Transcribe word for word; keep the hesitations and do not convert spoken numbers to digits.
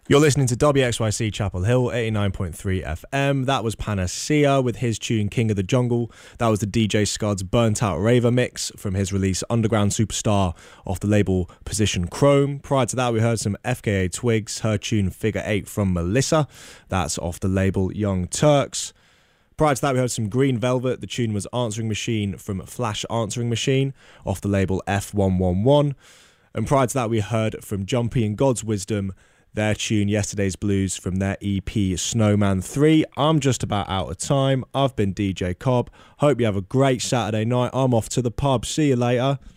You're listening to W X Y C Chapel Hill, eighty-nine point three F M. That was Panacea with his tune King of the Jungle. That was the D J Scott's Burnt Out Raver mix from his release Underground Superstar off the label Position Chrome. Prior to that, we heard some F K A Twigs, her tune Figure eight from Melissa. That's off the label Young Turks. Prior to that, we heard some Green Velvet. The tune was Answering Machine from Flash Answering Machine off the label F one one one. And prior to that, we heard from Jumpy and God's Wisdom, their tune Yesterday's Blues from their E P Snowman three. I'm just about out of time. I've been D J Cobb. Hope you have a great Saturday night. I'm off to the pub. See you later.